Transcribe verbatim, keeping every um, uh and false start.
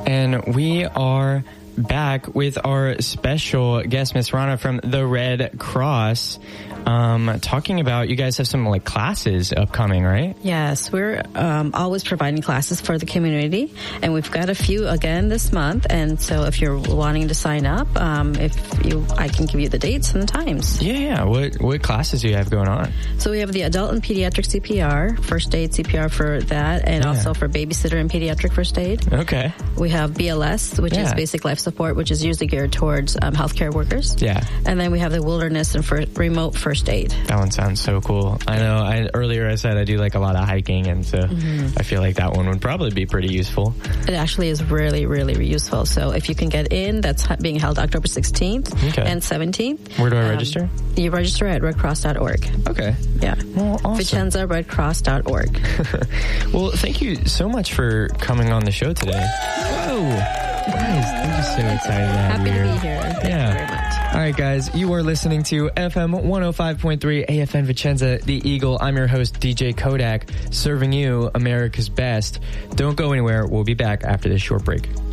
And we are back with our special guest, Miss Rana from the Red Cross, um, talking about, you guys have some like classes upcoming, right? Yes, we're um, always providing classes for the community, and we've got a few again this month. And so, if you're wanting to sign up, um, if you, I can give you the dates and the times. Yeah, yeah. What what classes do you have going on? So we have the adult and pediatric C P R, first aid C P R for that, and yeah. also for babysitter and pediatric first aid. Okay. We have B L S, which yeah. is basic life support, which is usually geared towards um, healthcare workers. Yeah. And then we have the wilderness and for remote first aid. That one sounds so cool. I know. I earlier I said I do like a lot of hiking, and so mm-hmm. I feel like that one would probably be pretty useful. It actually is really, really useful. So if you can get in, that's being held October sixteenth okay. and seventeenth. Where do I um, register? You register at red cross dot org. Okay. Yeah. Well, awesome. Vicenza red cross dot org. Well, thank you so much for coming on the show today. Whoa. Guys, I'm just so excited to have Happy you here. to be here. Thank yeah. you very much. All right, guys, you are listening to F M one oh five point three A F M Vicenza, The Eagle. I'm your host, D J Kodak, serving you America's best. Don't go anywhere. We'll be back after this short break.